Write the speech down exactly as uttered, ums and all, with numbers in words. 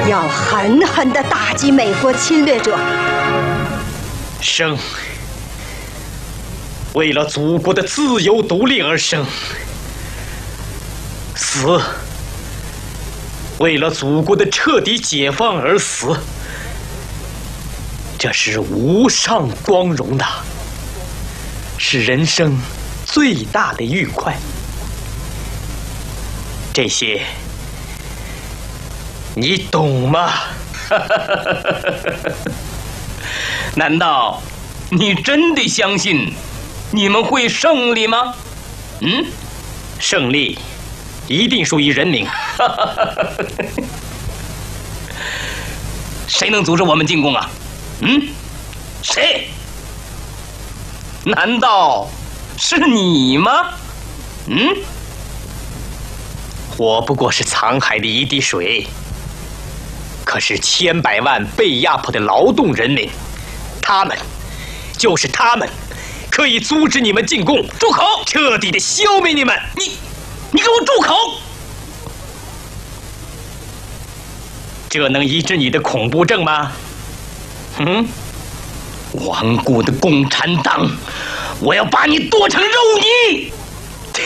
要狠狠地打击美国侵略者。 生，为了祖国的自由独立而生；死，为了祖国的彻底解放而死。这是无上光荣的，是人生最大的愉快。这些你懂吗？ 难道你真的相信你们会胜利吗？嗯， 胜利一定属于人民。 谁能阻止我们进攻啊？嗯，谁？难道是你吗？嗯， 我不过是沧海的一滴水，可是千百万被压迫的劳动人民，他们，就是他们，可以阻止你们进攻， 住口！ 彻底的消灭你们！ 你，你给我住口！ 这能医治你的恐怖症吗？嗯， 顽固的共产党，我要把你剁成肉泥！